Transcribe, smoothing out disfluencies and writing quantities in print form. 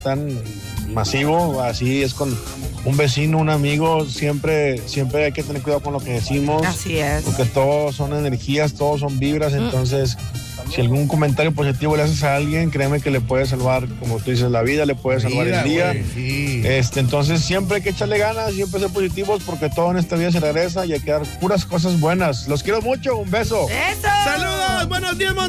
tan masivo, así es con un vecino, un amigo, siempre hay que tener cuidado con lo que decimos. Así es. Porque todos son energías, todos son vibras, entonces si algún comentario positivo le haces a alguien, créeme que le puede salvar, como tú dices, la vida, le puede salvar el día. Güey, sí. Entonces siempre hay que echarle ganas, siempre ser positivos, porque todo en esta vida se regresa y hay que dar puras cosas buenas. Los quiero mucho, un beso. ¡Eso! ¡Saludos! ¡Buenos días, Monterrey!